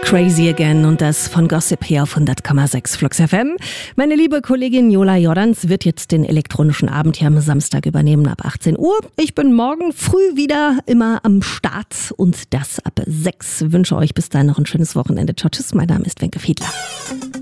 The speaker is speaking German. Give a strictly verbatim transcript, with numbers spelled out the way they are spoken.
Crazy Again und das von Gossip hier auf hundert Komma sechs Flux F M. Meine liebe Kollegin Jola Jordans wird jetzt den elektronischen Abend hier am Samstag übernehmen ab achtzehn Uhr. Ich bin morgen früh wieder immer am Start und das ab sechs. Wünsche euch bis dahin noch ein schönes Wochenende. Ciao, tschüss, mein Name ist Wenke Fiedler.